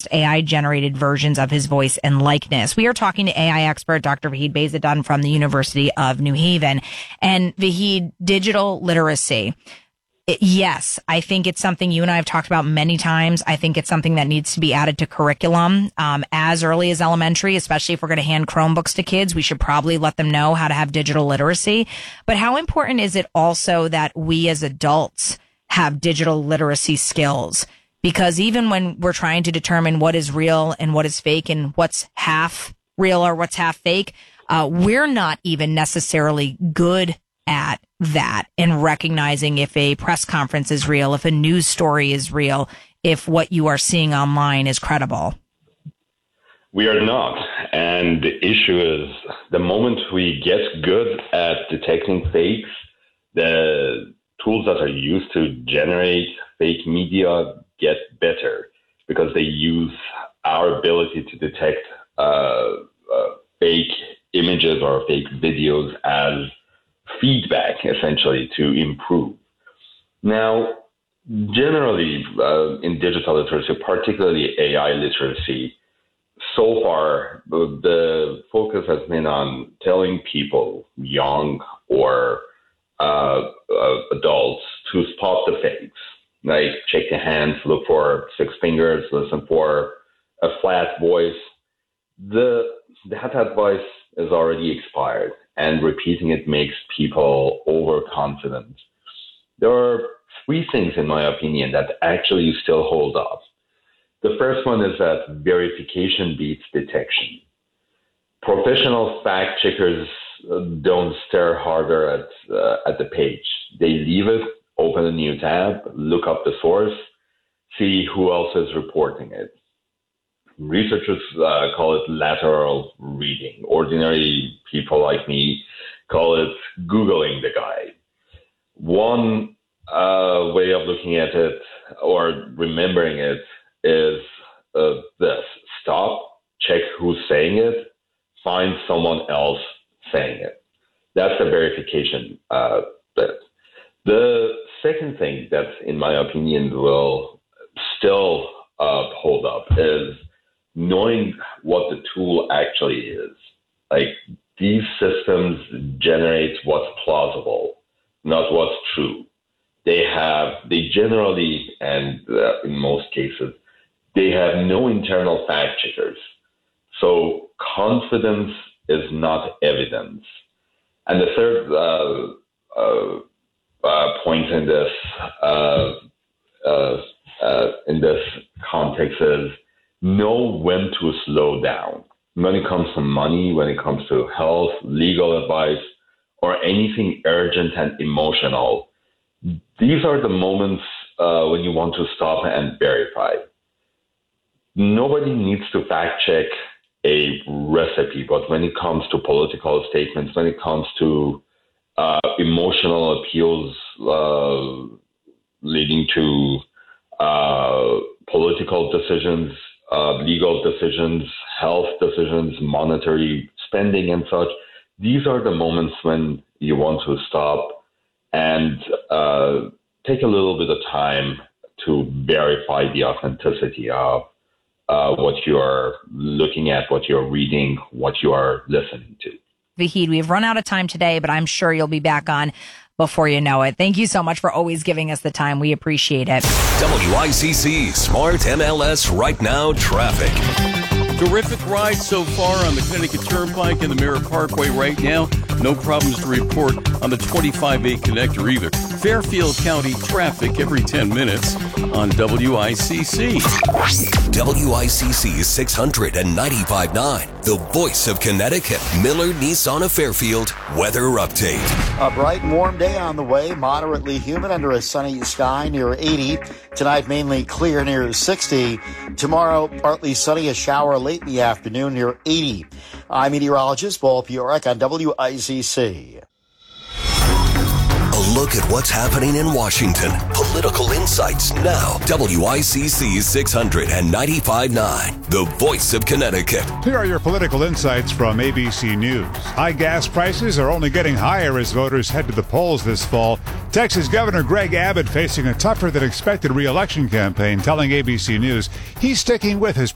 just AI-generated versions of his voice and likeness. We are talking to AI expert Dr. Vahid Beyzadeh from the University of New Haven. And Vahid, digital literacy. Yes, I think it's something you and I have talked about many times. I think it's something that needs to be added to curriculum as early as elementary, especially if we're going to hand Chromebooks to kids. We should probably let them know how to have digital literacy. But how important is it also that we as adults have digital literacy skills? Because even when we're trying to determine what is real and what is fake and what's half real or what's half fake, we're not even necessarily good at that and recognizing if a press conference is real, if a news story is real, if what you are seeing online is credible. We are not. And the issue is the moment we get good at detecting fakes, the tools that are used to generate fake media get better because they use our ability to detect fake images or fake videos as feedback, essentially, to improve. Now, generally, in digital literacy, particularly AI literacy, so far, the focus has been on telling people, young or adults, to spot the fakes. Like, check the hands, look for six fingers, listen for a flat voice. That advice is already expired, and repeating it makes people overconfident. There are three things, in my opinion, that actually still hold up. The first one is that verification beats detection. Professional fact checkers don't stare harder at the page. They leave it, open a new tab, look up the source, see who else is reporting it. Researchers call it lateral reading. Ordinary people like me call it Googling the guy. One way of looking at it or remembering it is this: stop, check who's saying it, find someone else saying it. That's the verification bit. The second thing that, in my opinion, will still hold up is knowing what the tool actually is. Like, these systems generate what's plausible, not what's true. They generally, and in most cases, they have no internal fact checkers. So confidence is not evidence. And the third point in this context is know when to slow down. When it comes to money, when it comes to health, legal advice, or anything urgent and emotional, these are the moments when you want to stop and verify. Nobody needs to fact check a recipe, but when it comes to political statements, when it comes to emotional appeals leading to political decisions, legal decisions, health decisions, monetary spending and such, these are the moments when you want to stop and take a little bit of time to verify the authenticity of what you are looking at, what you're reading, what you are listening to. Vahid, we've run out of time today, but I'm sure you'll be back on before you know it. Thank you so much for always giving us the time. We appreciate it. WICC Smart MLS Right Now Traffic. Terrific ride so far on the Connecticut Turnpike and the Merritt Parkway right now. No problems to report on the 25A connector either. Fairfield County traffic every 10 minutes on WICC. WICC 695.9, the voice of Connecticut. Miller Nissan of Fairfield weather update. A bright and warm day on the way, moderately humid under a sunny sky near 80. Tonight mainly clear near 60. Tomorrow partly sunny, a shower late in the afternoon near 80. I'm meteorologist Paul Piorek on WICC. A look at what's happening in Washington. Political insights now. WICC 695.9, the voice of Connecticut. Here are your political insights from ABC News. High gas prices are only getting higher as voters head to the polls this fall. Texas Governor Greg Abbott facing a tougher than expected re-election campaign, telling ABC News he's sticking with his